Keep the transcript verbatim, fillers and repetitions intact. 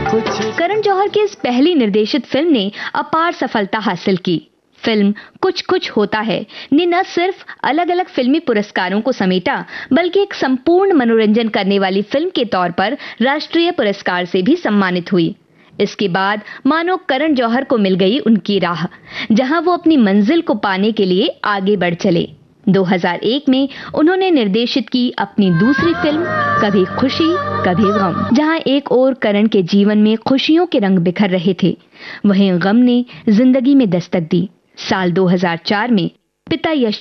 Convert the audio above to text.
करण जौहर की इस पहली निर्देशित फिल्म ने अपार सफलता हासिल की। फिल्म कुछ कुछ होता है ने न सिर्फ अलग अलग फिल्मी पुरस्कारों को समेटा, बल्कि एक संपूर्ण मनोरंजन करने वाली फिल्म के तौर पर राष्ट्रीय पुरस्कार से भी सम्मानित हुई। इसके बाद मानो करण जौहर को मिल गई उनकी राह, जहां वो अपनी मंजिल को पाने के लिए आगे बढ़ चले। दो हज़ार एक में उन्होंने निर्देशित की अपनी दूसरी फिल्म कभी खुशी कभी गम, जहां एक ओर करण के जीवन में खुशियों के रंग बिखर रहे थे, वहीं गम ने जिंदगी में दस्तक दी। साल दो हज़ार चार में पिता यश